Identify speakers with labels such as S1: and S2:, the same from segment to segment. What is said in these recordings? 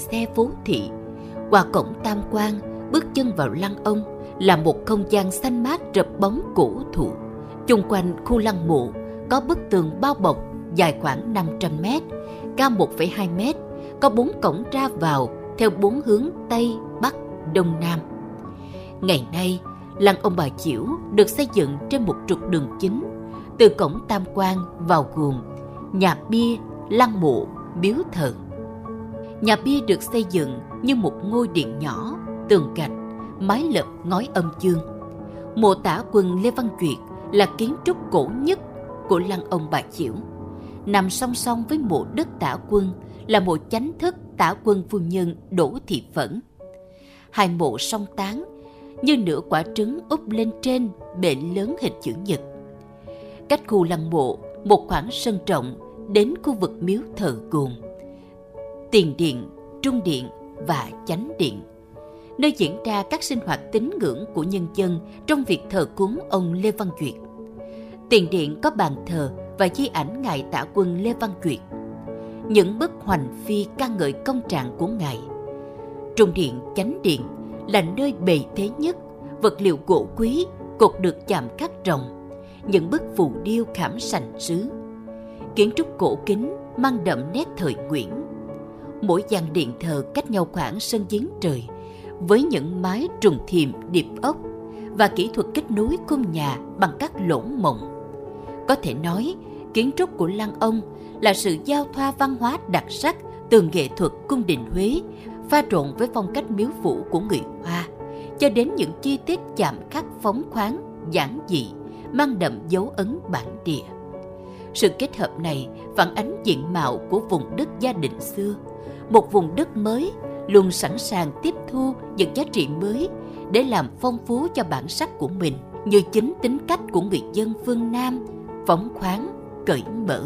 S1: xe phố thị. Qua cổng Tam Quan, bước chân vào lăng ông là một không gian xanh mát rợp bóng cổ thụ. Chung quanh khu lăng mộ có bức tường bao bọc dài khoảng 500 mét, cao 1,2 mét, có 4 cổng ra vào theo 4 hướng Tây, Bắc, Đông, Nam. Ngày nay, lăng ông Bà Chiểu được xây dựng trên một trục đường chính, từ cổng Tam Quan vào gồm nhà bia, lăng mộ, miếu thờ. Nhà bia được xây dựng như một ngôi điện nhỏ, tường gạch, mái lợp ngói âm dương. Mộ Tả Quân Lê Văn Duyệt là kiến trúc cổ nhất của lăng ông Bà Chiểu. Nằm song song với mộ đất Tả Quân là mộ chánh thức Tả Quân phu nhân Đỗ Thị Phẫn. Hai mộ song tán như nửa quả trứng úp lên trên bệ lớn hình chữ nhật. Cách khu lăng mộ một khoảng sân rộng đến khu vực miếu thờ gồm tiền điện, trung điện và chánh điện, nơi diễn ra các sinh hoạt tín ngưỡng của nhân dân trong việc thờ cúng ông Lê Văn Duyệt. Tiền điện có bàn thờ và di ảnh ngài Tả Quân Lê Văn Duyệt, những bức hoành phi ca ngợi công trạng của ngài. Trung điện, chánh điện là nơi bề thế nhất, vật liệu gỗ quý cột được chạm khắc rồng, những bức phù điêu khảm sành sứ. Kiến trúc cổ kính mang đậm nét thời Nguyễn. Mỗi gian điện thờ cách nhau khoảng sân giếng trời, với những mái trùng thiềm điệp ốc và kỹ thuật kết nối cung nhà bằng các lỗ mộng. Có thể nói, kiến trúc của lăng ông là sự giao thoa văn hóa đặc sắc từ nghệ thuật cung đình Huế pha trộn với phong cách miếu phủ của người Hoa, cho đến những chi tiết chạm khắc phóng khoáng, giản dị, mang đậm dấu ấn bản địa. Sự kết hợp này phản ánh diện mạo của vùng đất Gia Định xưa, một vùng đất mới luôn sẵn sàng tiếp thu những giá trị mới để làm phong phú cho bản sắc của mình, như chính tính cách của người dân phương Nam, phóng khoáng, cởi mở.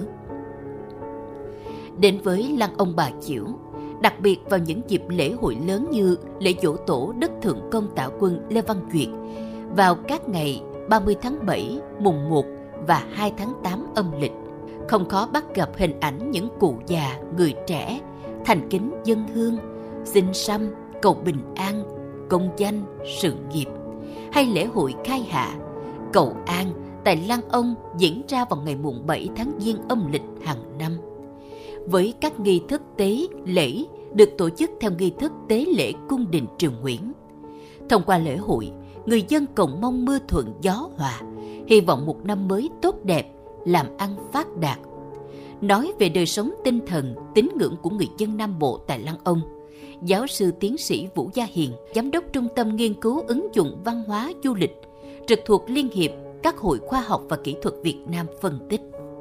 S1: Đến với lăng ông Bà Chiểu, đặc biệt vào những dịp lễ hội lớn như lễ giỗ tổ đất Thượng Công Tả Quân Lê Văn Duyệt vào các ngày 30 tháng 7, mùng 1 và 2 tháng 8 âm lịch, không khó bắt gặp hình ảnh những cụ già, người trẻ thành kính dâng hương, xin săm, cầu bình an, công danh, sự nghiệp, hay lễ hội khai hạ, cầu an tại lăng ông diễn ra vào ngày mùng 7 tháng Giêng âm lịch hàng năm. Với các nghi thức tế lễ được tổ chức theo nghi thức tế lễ cung đình Triều Nguyễn. Thông qua lễ hội, người dân cầu mong mưa thuận gió hòa, hy vọng một năm mới tốt đẹp, làm ăn phát đạt. Nói về đời sống tinh thần, tín ngưỡng của người dân Nam Bộ tại lăng ông, giáo sư tiến sĩ Vũ Gia Hiền, giám đốc Trung tâm Nghiên cứu ứng dụng văn hóa du lịch, trực thuộc Liên hiệp các hội khoa học và kỹ thuật Việt Nam phân tích.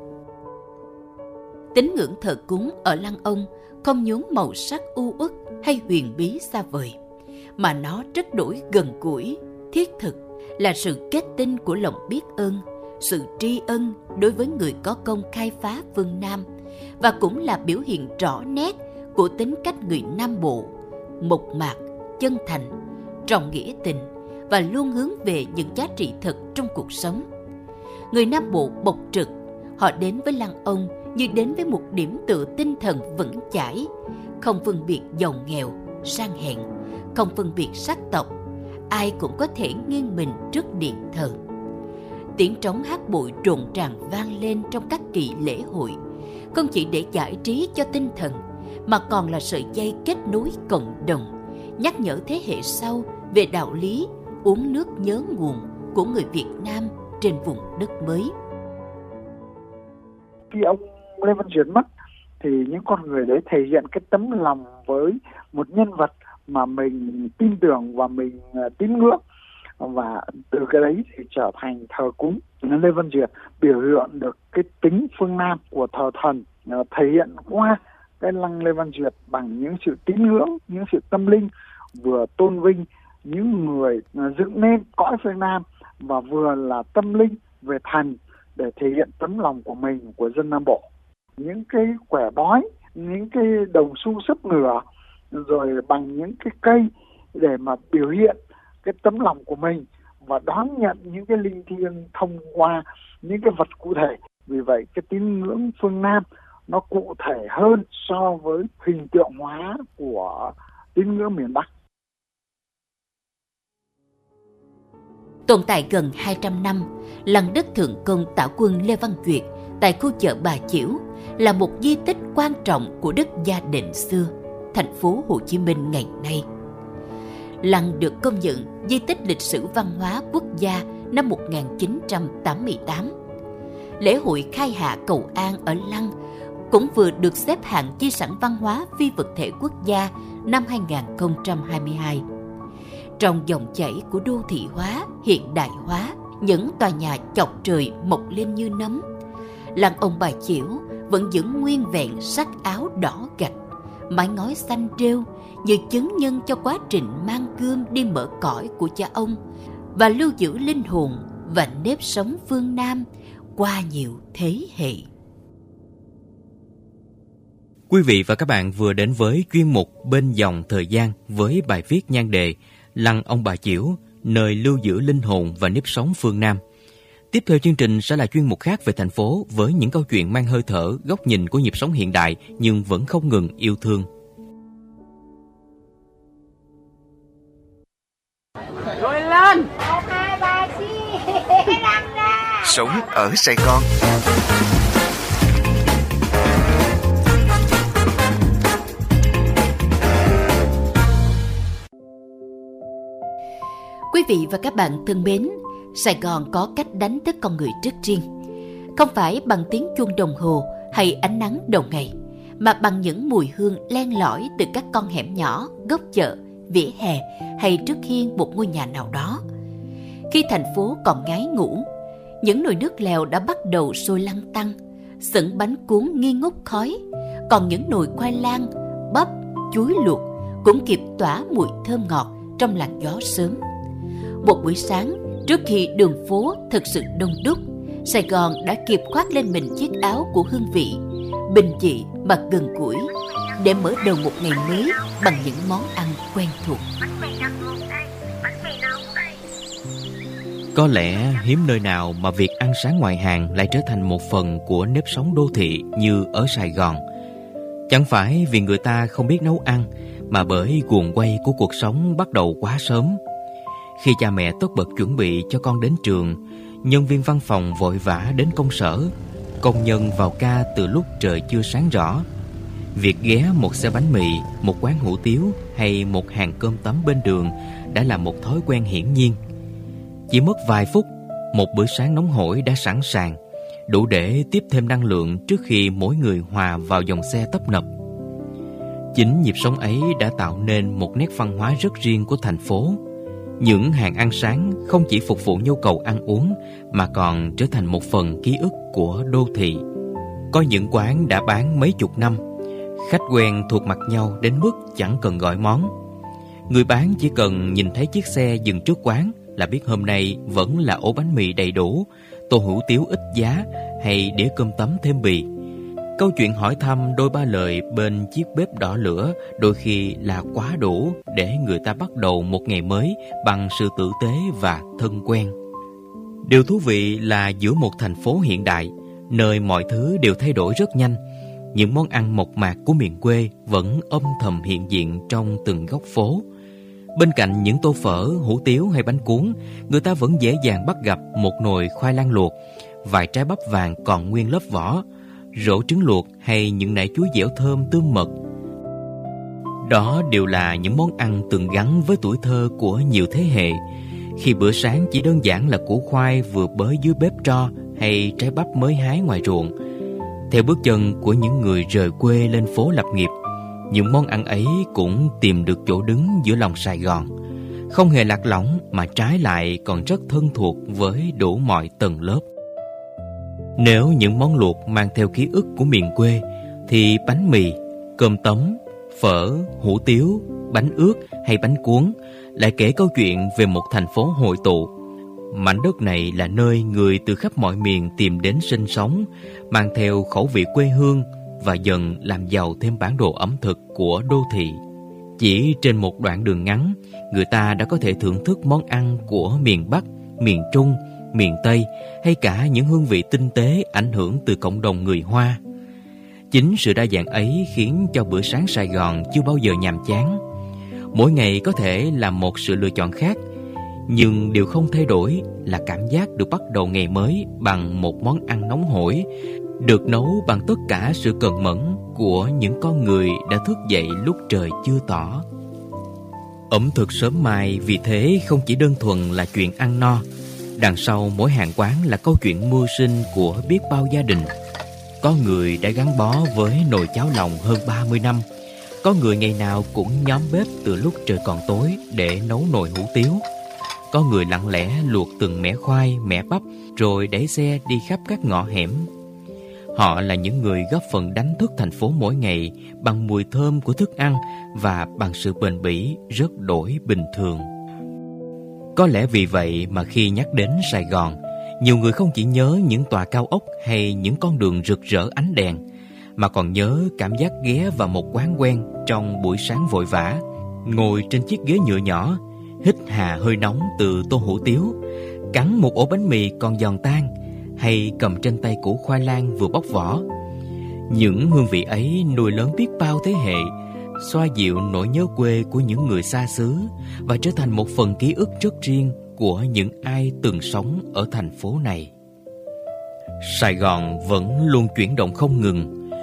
S1: Tín ngưỡng thờ cúng ở lăng ông không nhốn màu sắc u uất hay huyền bí xa vời, mà nó rất đổi gần gũi, thiết thực, là sự kết tinh của lòng biết ơn, sự tri ân đối với người có công khai phá phương Nam, và cũng là biểu hiện rõ nét của tính cách người Nam Bộ, mộc mạc, chân thành, trọng nghĩa tình và luôn hướng về những giá trị thực trong cuộc sống. Người Nam Bộ bộc trực, họ đến với lăng ông như đến với một điểm tựa tinh thần vững chãi, không phân biệt giàu nghèo, sang hèn, không phân biệt sắc tộc, ai cũng có thể nghiêng mình trước điện thờ. Tiếng trống hát bội rộn ràng vang lên trong các kỳ lễ hội, không chỉ để giải trí cho tinh thần, mà còn là sợi dây kết nối cộng đồng, nhắc nhở thế hệ sau về đạo lý uống nước nhớ nguồn của người Việt Nam trên vùng đất mới.
S2: Khi ông Lê Văn Duyệt mất thì những con người đấy thể hiện cái tấm lòng với một nhân vật mà mình tin tưởng và mình tín ngưỡng, và từ cái đấy thì trở thành thờ cúng Lê Văn Duyệt, biểu hiện được cái tính phương Nam của thờ thần, thể hiện qua cái lăng Lê Văn Duyệt bằng những sự tín ngưỡng, những sự tâm linh, vừa tôn vinh những người dựng nên cõi phương Nam và vừa là tâm linh về thần để thể hiện tấm lòng của mình, của dân Nam Bộ. Những cái quẻ bói, những cái đồng xu sấp ngửa, rồi bằng những cái cây để mà biểu hiện cái tấm lòng của mình và đón nhận những cái linh thiêng thông qua những cái vật cụ thể. Vì vậy cái tín ngưỡng phương Nam nó cụ thể hơn so với hình tượng hóa của tín ngưỡng miền Bắc.
S1: Tồn tại gần 200 năm, lăng đất Thượng Công Tảo Quân Lê Văn Duyệt tại khu chợ Bà Chiểu là một di tích quan trọng của đất Gia Định xưa, thành phố Hồ Chí Minh ngày nay. Lăng được công nhận di tích lịch sử văn hóa quốc gia năm 1988. Lễ hội khai hạ cầu an ở Lăng cũng vừa được xếp hạng di sản văn hóa phi vật thể quốc gia năm 2022. Trong dòng chảy của đô thị hóa, hiện đại hóa, những tòa nhà chọc trời mọc lên như nấm, lăng ông Bà Chiểu vẫn giữ nguyên vẹn sắc áo đỏ gạch, mái ngói xanh rêu như chứng nhân cho quá trình mang gươm đi mở cõi của cha ông và lưu giữ linh hồn và nếp sống phương Nam qua nhiều thế hệ.
S3: Quý vị và các bạn vừa đến với chuyên mục Bên dòng thời gian với bài viết nhan đề Lăng ông Bà Chiểu, nơi lưu giữ linh hồn và nếp sống phương Nam. Tiếp theo chương trình sẽ là chuyên mục khác về thành phố với những câu chuyện mang hơi thở, góc nhìn của nhịp sống hiện đại nhưng vẫn không ngừng yêu thương.
S4: Rồi lên!
S5: Sống ở Sài Gòn.
S1: Quý vị và các bạn thân mến, Sài Gòn có cách đánh thức con người rất riêng. Không phải bằng tiếng chuông đồng hồ hay ánh nắng đầu ngày, mà bằng những mùi hương len lỏi từ các con hẻm nhỏ, góc chợ, vỉa hè hay trước hiên một ngôi nhà nào đó. Khi thành phố còn ngái ngủ, những nồi nước lèo đã bắt đầu sôi lăn tăn, sửng bánh cuốn nghi ngút khói, còn những nồi khoai lang, bắp, chuối luộc cũng kịp tỏa mùi thơm ngọt trong làn gió sớm. Một buổi sáng, trước khi đường phố thực sự đông đúc, Sài Gòn đã kịp khoác lên mình chiếc áo của hương vị, bình dị mà gần gũi, để mở đầu một ngày mới bằng những món ăn quen thuộc.
S3: Có lẽ hiếm nơi nào mà việc ăn sáng ngoài hàng lại trở thành một phần của nếp sống đô thị như ở Sài Gòn. Chẳng phải vì người ta không biết nấu ăn, mà bởi guồng quay của cuộc sống bắt đầu quá sớm. Khi cha mẹ tất bật chuẩn bị cho con đến trường, nhân viên văn phòng vội vã đến công sở, công nhân vào ca từ lúc trời chưa sáng rõ. Việc ghé một xe bánh mì, một quán hủ tiếu hay một hàng cơm tấm bên đường đã là một thói quen hiển nhiên. Chỉ mất vài phút, một bữa sáng nóng hổi đã sẵn sàng, đủ để tiếp thêm năng lượng trước khi mỗi người hòa vào dòng xe tấp nập. Chính nhịp sống ấy đã tạo nên một nét văn hóa rất riêng của thành phố. Những hàng ăn sáng không chỉ phục vụ nhu cầu ăn uống mà còn trở thành một phần ký ức của đô thị. Có những quán đã bán mấy chục năm, khách quen thuộc mặt nhau đến mức chẳng cần gọi món. Người bán chỉ cần nhìn thấy chiếc xe dừng trước quán là biết hôm nay vẫn là ổ bánh mì đầy đủ, tô hủ tiếu ít giá hay đĩa cơm tấm thêm bì. Câu chuyện hỏi thăm đôi ba lời bên chiếc bếp đỏ lửa đôi khi là quá đủ để người ta bắt đầu một ngày mới bằng sự tử tế và thân quen. Điều thú vị là giữa một thành phố hiện đại, nơi mọi thứ đều thay đổi rất nhanh, những món ăn mộc mạc của miền quê vẫn âm thầm hiện diện trong từng góc phố. Bên cạnh những tô phở, hủ tiếu hay bánh cuốn, người ta vẫn dễ dàng bắt gặp một nồi khoai lang luộc, vài trái bắp vàng còn nguyên lớp vỏ, rổ trứng luộc hay những nải chuối dẻo thơm tương mật. Đó đều là những món ăn từng gắn với tuổi thơ của nhiều thế hệ, khi bữa sáng chỉ đơn giản là củ khoai vừa bới dưới bếp tro hay trái bắp mới hái ngoài ruộng. Theo bước chân của những người rời quê lên phố lập nghiệp, những món ăn ấy cũng tìm được chỗ đứng giữa lòng Sài Gòn, không hề lạc lõng mà trái lại còn rất thân thuộc với đủ mọi tầng lớp. Nếu những món luộc mang theo ký ức của miền quê, thì bánh mì, cơm tấm, phở, hủ tiếu, bánh ướt hay bánh cuốn lại kể câu chuyện về một thành phố hội tụ. Mảnh đất này là nơi người từ khắp mọi miền tìm đến sinh sống, mang theo khẩu vị quê hương và dần làm giàu thêm bản đồ ẩm thực của đô thị. Chỉ trên một đoạn đường ngắn, người ta đã có thể thưởng thức món ăn của miền Bắc, miền Trung, miền Tây hay cả những hương vị tinh tế ảnh hưởng từ cộng đồng người Hoa. Chính sự đa dạng ấy khiến cho bữa sáng Sài Gòn chưa bao giờ nhàm chán. Mỗi ngày có thể là một sự lựa chọn khác, nhưng điều không thay đổi là cảm giác được bắt đầu ngày mới bằng một món ăn nóng hổi, được nấu bằng tất cả sự cần mẫn của những con người đã thức dậy lúc trời chưa tỏ. Ẩm thực sớm mai vì thế không chỉ đơn thuần là chuyện ăn no. Đằng sau mỗi hàng quán là câu chuyện mưu sinh của biết bao gia đình. Có người đã gắn bó với nồi cháo lòng hơn 30 năm. Có người ngày nào cũng nhóm bếp từ lúc trời còn tối để nấu nồi hủ tiếu. Có người lặng lẽ luộc từng mẻ khoai, mẻ bắp rồi đẩy xe đi khắp các ngõ hẻm. Họ là những người góp phần đánh thức thành phố mỗi ngày bằng mùi thơm của thức ăn và bằng sự bền bỉ rất đổi bình thường. Có lẽ vì vậy mà khi nhắc đến Sài Gòn, nhiều người không chỉ nhớ những tòa cao ốc hay những con đường rực rỡ ánh đèn, mà còn nhớ cảm giác ghé vào một quán quen trong buổi sáng vội vã, ngồi trên chiếc ghế nhựa nhỏ, hít hà hơi nóng từ tô hủ tiếu, cắn một ổ bánh mì còn giòn tan, hay cầm trên tay củ khoai lang vừa bóc vỏ. Những hương vị ấy nuôi lớn biết bao thế hệ, xoa dịu nỗi nhớ quê của những người xa xứ và trở thành một phần ký ức rất riêng của những ai từng sống ở thành phố này. Sài Gòn vẫn luôn chuyển động không ngừng,